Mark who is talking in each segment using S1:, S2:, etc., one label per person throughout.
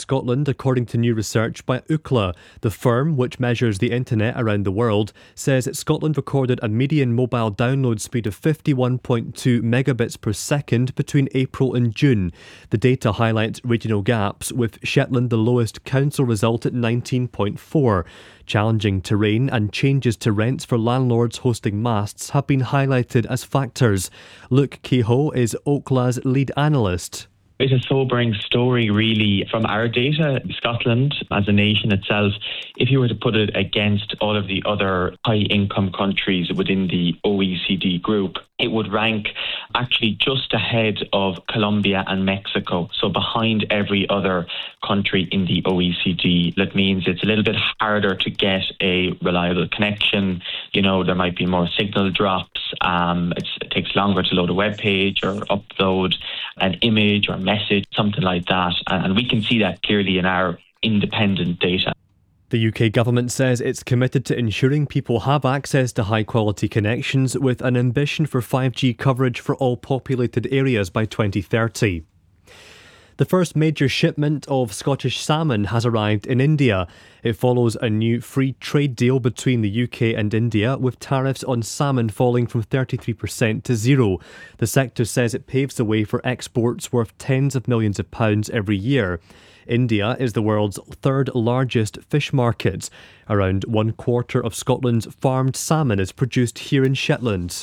S1: Scotland, according to new research by Ookla. The firm, which measures the internet around the world, says that Scotland recorded a median mobile download speed of 51.2 megabits per second between April and June. The data highlights regional gaps, with Shetland the lowest council result at 19.4. Challenging terrain and changes to rents for landlords hosting masts have been highlighted as factors. Luke Kehoe is Ookla's lead analyst.
S2: It's a sobering story, really, from our data. Scotland, as a nation itself, if you were to put it against all of the other high-income countries within the OECD group, it would rank actually just ahead of Colombia and Mexico, so behind every other country in the OECD. That means it's a little bit harder to get a reliable connection. You know, there might be more signal drops. It takes longer to load a web page or upload an image or message, something like that. And we can see that clearly in our independent data.
S1: The UK government says it's committed to ensuring people have access to high-quality connections, with an ambition for 5G coverage for all populated areas by 2030. The first major shipment of Scottish salmon has arrived in India. It follows a new free trade deal between the UK and India, with tariffs on salmon falling from 33% to zero. The sector says it paves the way for exports worth tens of millions of pounds every year. India is the world's third largest fish market. Around 1/4 of Scotland's farmed salmon is produced here in Shetland.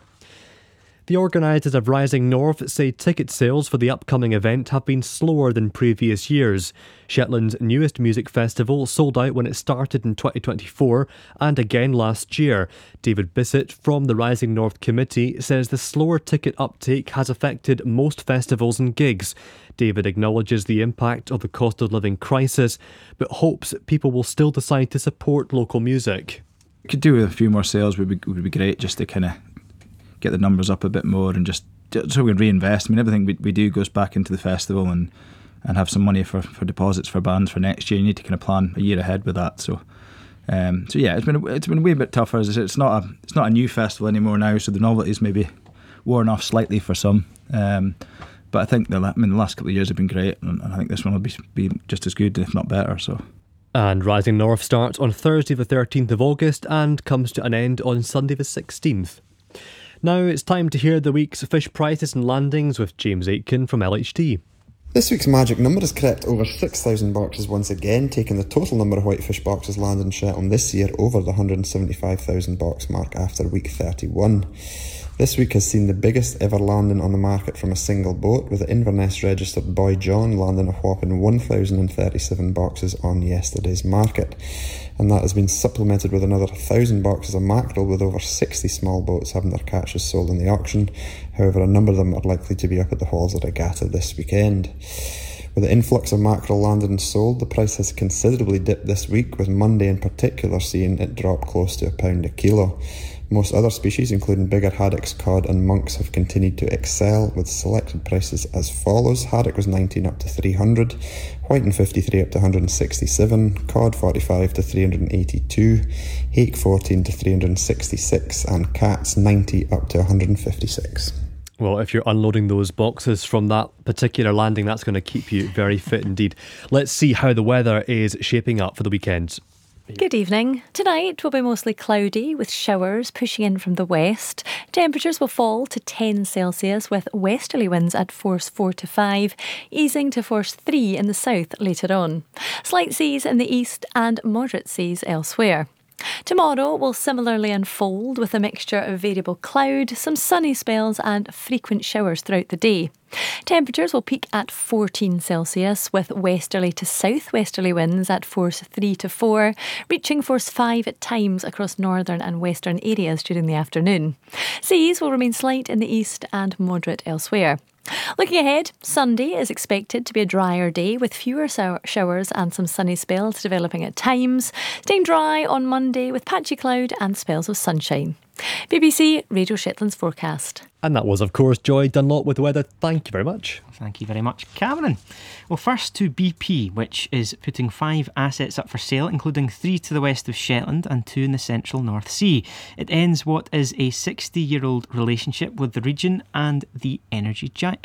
S1: The organisers of Rising North say ticket sales for the upcoming event have been slower than previous years. Shetland's newest music festival sold out when it started in 2024 and again last year. David Bissett from the Rising North Committee says the slower ticket uptake has affected most festivals and gigs. David acknowledges the impact of the cost of living crisis, but hopes people will still decide to support local music.
S3: Could do with a few more sales would be great, just to kind of get the numbers up a bit more and just so we can reinvest. I mean, everything we do goes back into the festival and have some money for deposits for bands for next year. You need to kind of plan a year ahead with that. So yeah, it's been a wee bit tougher. As I said, it's not a new festival anymore now, so the novelty's maybe worn off slightly for some. But I think the last couple of years have been great, and I think this one will be just as good, if not better. So.
S1: And Rising North starts on Thursday the 13th of August and comes to an end on Sunday the 16th. Now it's time to hear the week's fish prices and landings with James Aitken from LHD.
S4: This week's magic number has crept over 6,000 boxes once again, taking the total number of whitefish boxes landed in Shetland this year over the 175,000 box mark after week 31. This week has seen the biggest ever landing on the market from a single boat, with the Inverness registered Boy John landing a whopping 1,037 boxes on yesterday's market. And that has been supplemented with another 1,000 boxes of mackerel, with over 60 small boats having their catches sold in the auction. However, a number of them are likely to be up at the Halls at Regatta this weekend. With the influx of mackerel landed and sold, the price has considerably dipped this week, with Monday in particular seeing it drop close to £1 a kilo. Most other species, including bigger haddocks, cod and monks, have continued to excel, with selected prices as follows. Haddock was 19 up to 300, whiting 53 up to 167, cod 45 to 382, hake 14 to 366, and cats 90 up to 156.
S1: Well, if you're unloading those boxes from that particular landing, that's going to keep you very fit indeed. Let's see how the weather is shaping up for the weekend.
S5: Good evening. Tonight will be mostly cloudy with showers pushing in from the west. Temperatures will fall to 10 Celsius with westerly winds at force 4 to 5, easing to force 3 in the south later on. Slight seas in the east and moderate seas elsewhere. Tomorrow will similarly unfold with a mixture of variable cloud, some sunny spells and frequent showers throughout the day. Temperatures will peak at 14 Celsius with westerly to southwesterly winds at force 3 to 4, reaching force 5 at times across northern and western areas during the afternoon. Seas will remain slight in the east and moderate elsewhere. Looking ahead, Sunday is expected to be a drier day with fewer showers and some sunny spells developing at times, staying dry on Monday with patchy cloud and spells of sunshine. BBC Radio Shetland's forecast.
S1: And that was, of course, Joy Dunlop with the weather. Thank you very much.
S6: Thank you very much, Cameron. Well, first to BP, which is putting 5 assets up for sale, including 3 to the west of Shetland and 2 in the central North Sea. It ends what is a 60-year-old relationship with the region and the energy giant.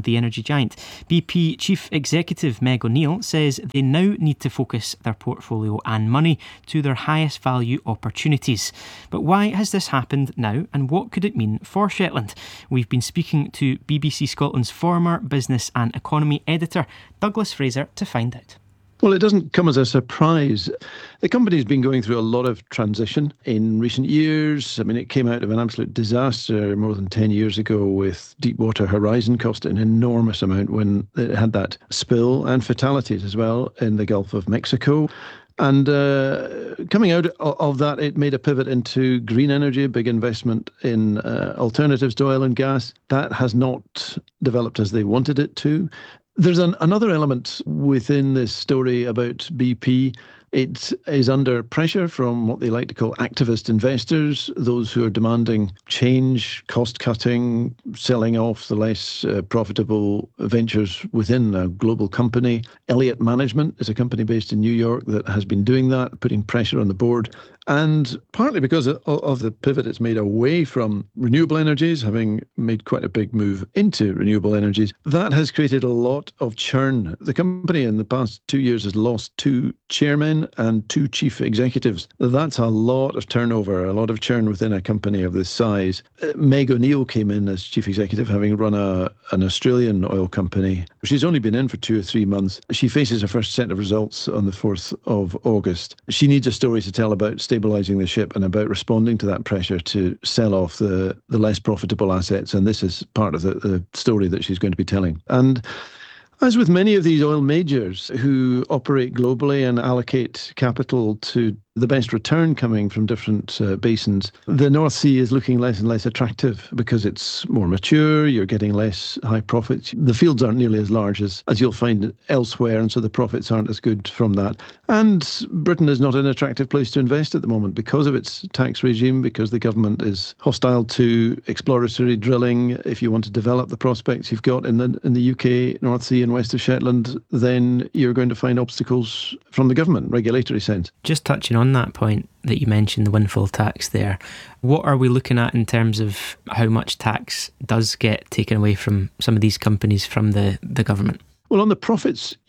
S6: BP Chief Executive Meg O'Neill says they now need to focus their portfolio and money to their highest value opportunities. But why has this happened now, and what could it mean for Shetland? We've been speaking to BBC Scotland's former business and economy editor, Douglas Fraser, to find out.
S7: Well, it doesn't come as a surprise. The company's been going through a lot of transition in recent years. I mean, it came out of an absolute disaster more than 10 years ago with Deepwater Horizon costing an enormous amount when it had that spill, and fatalities as well in the Gulf of Mexico. And coming out of that, it made a pivot into green energy, a big investment in alternatives to oil and gas. That has not developed as they wanted it to. There's another element within this story about BP. It is under pressure from what they like to call activist investors, those who are demanding change, cost-cutting, selling off the less profitable ventures within a global company. Elliott Management is a company based in New York that has been doing that, putting pressure on the board. And partly because of the pivot it's made away from renewable energies, having made quite a big move into renewable energies, that has created a lot of churn. The company in the past 2 years has lost 2 chairmen and 2 chief executives. That's a lot of turnover, a lot of churn within a company of this size. Meg O'Neill came in as chief executive, having run an Australian oil company. She's only been in for 2 or 3 months. She faces her first set of results on the 4th of August. She needs a story to tell about stabilising the ship and about responding to that pressure to sell off the less profitable assets. And this is part of the story that she's going to be telling. And as with many of these oil majors who operate globally and allocate capital to the best return coming from different basins, the North Sea is looking less and less attractive because it's more mature, you're getting less high profits. The fields aren't nearly as large as you'll find elsewhere, and so the profits aren't as good from that. And Britain is not an attractive place to invest at the moment because of its tax regime, because the government is hostile to exploratory drilling. If you want to develop the prospects you've got in the UK, North Sea and west of Shetland, then you're going to find obstacles from the government, regulatory sense.
S6: Just touching on that point that you mentioned, the windfall tax there, what are we looking at in terms of how much tax does get taken away from some of these companies from the government?
S7: Well, on the profits